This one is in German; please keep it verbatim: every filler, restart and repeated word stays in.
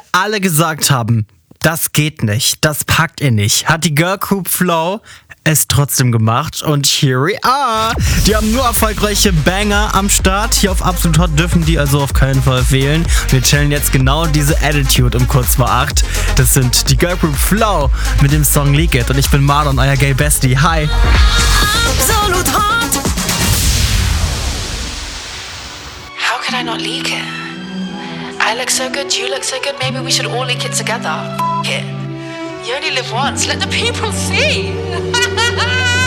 alle gesagt haben, das geht nicht, das packt ihr nicht, hat die Girl Group Flow es trotzdem gemacht und here we are. Die haben nur erfolgreiche Banger am Start. Hier auf Absolut Hot dürfen die also auf keinen Fall fehlen. Wir chillen jetzt genau diese Attitude um kurz vor acht. Das sind die Girl Group Flow mit dem Song Leak It und ich bin Marlon, euer Gay Bestie. Hi. Absolut Hot. How could I not leak it? I look so good, you look so good, maybe we should all leak it together. F- it. You only live once, let the people see.